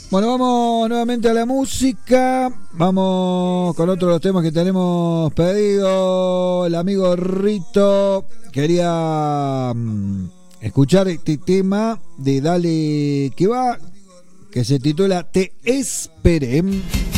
Bueno, vamos nuevamente a la música. Vamos con otro de los temas que tenemos pedido. El amigo Rito quería escuchar este tema de Dale que va, que se titula Te Esperé.